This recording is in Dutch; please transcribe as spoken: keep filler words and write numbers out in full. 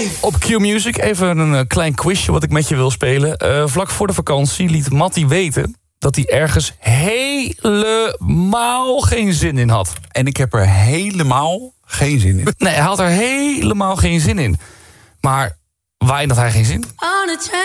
Op Q-Music even een uh, klein quizje wat ik met je wil spelen. Uh, vlak voor de vakantie liet Matty weten dat hij ergens helemaal geen zin in had. En ik heb er helemaal geen zin in. Nee, hij had er helemaal geen zin in. Maar waarin had hij geen zin?